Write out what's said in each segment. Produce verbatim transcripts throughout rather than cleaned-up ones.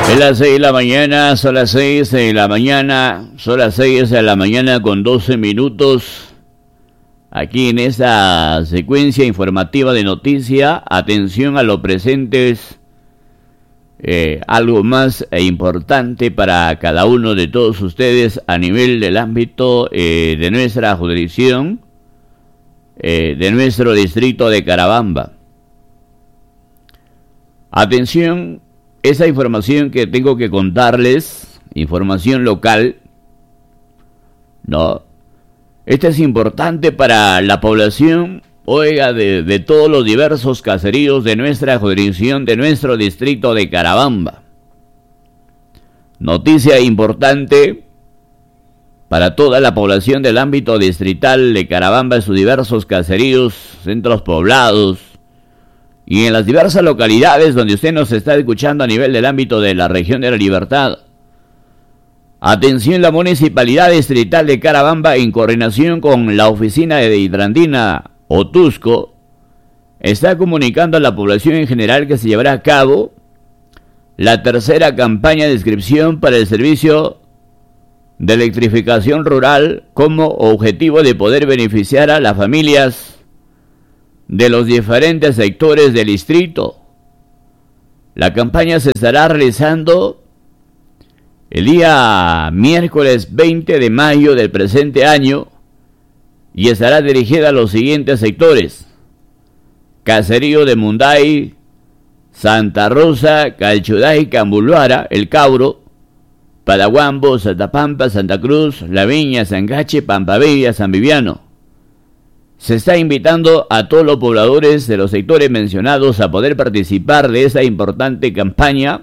Es las seis de la mañana, son las seis de la mañana, son las seis de la mañana con doce minutos. Aquí en esta secuencia informativa de noticia, atención a los presentes, eh, algo más e importante para cada uno de todos ustedes a nivel del ámbito eh, de nuestra jurisdicción, eh, de nuestro distrito de Carabamba. Atención, esa información que tengo que contarles, información local, no, esta es importante para la población, oiga, de, de todos los diversos caseríos de nuestra jurisdicción, de nuestro distrito de Carabamba. Noticia importante para toda la población del ámbito distrital de Carabamba en sus diversos caseríos, centros poblados, y en las diversas localidades donde usted nos está escuchando a nivel del ámbito de la región de la Libertad. Atención, la Municipalidad Distrital de Carabamba, en coordinación con la oficina de Hidrandina Otusco, está comunicando a la población en general que se llevará a cabo la tercera campaña de inscripción para el servicio de electrificación rural como objetivo de poder beneficiar a las familias de los diferentes sectores del distrito. La campaña se estará realizando el día miércoles veinte de mayo del presente año y estará dirigida a los siguientes sectores: Caserío de Munday, Santa Rosa, Calchuday, Cambuluara, El Cauro, Padahuambo, Santa Pampa, Santa Cruz, La Viña, Sangache, Pampabella, San Viviano. Se está invitando a todos los pobladores de los sectores mencionados a poder participar de esta importante campaña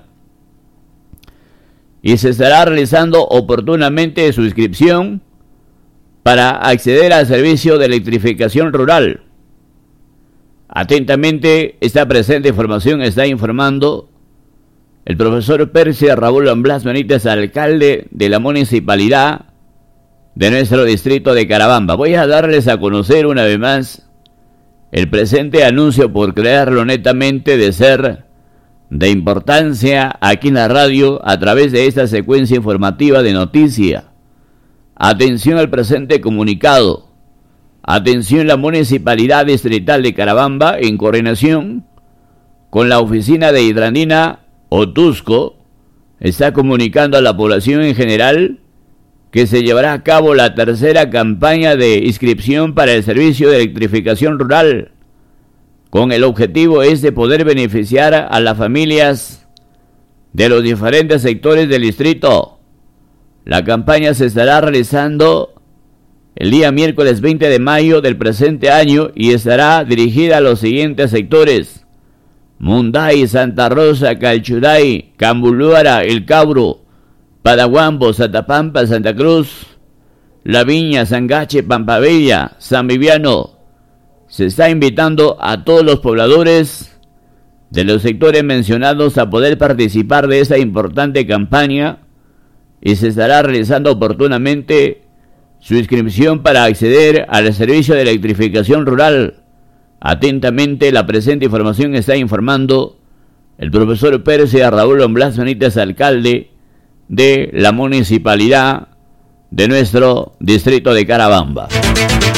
y se estará realizando oportunamente su inscripción para acceder al servicio de electrificación rural. Atentamente, esta presente información está informando el profesor Persia Raúl Blas Benítez, alcalde de la municipalidad de nuestro distrito de Carabamba. Voy a darles a conocer una vez más el presente anuncio por crearlo netamente de ser de importancia aquí en la radio a través de esta secuencia informativa de noticia. Atención al presente comunicado. Atención, la Municipalidad Distrital de Carabamba, en coordinación con la oficina de Hidrandina Otusco, está comunicando a la población en general que se llevará a cabo la tercera campaña de inscripción para el servicio de electrificación rural, con el objetivo es de poder beneficiar a las familias de los diferentes sectores del distrito. La campaña se estará realizando el día miércoles veinte de mayo del presente año y estará dirigida a los siguientes sectores: Munday, Santa Rosa, Calchuday, Cambuluara, El Cauro, Padahuambo, Santa Pampa, Santa Cruz, La Viña, Sangache, Pampabella, San Viviano. Se está invitando a todos los pobladores de los sectores mencionados a poder participar de esta importante campaña y se estará realizando oportunamente su inscripción para acceder al servicio de electrificación rural. Atentamente, la presente información está informando el profesor Persia Raúl Blas Benítez, alcalde de la municipalidad de nuestro distrito de Carabamba.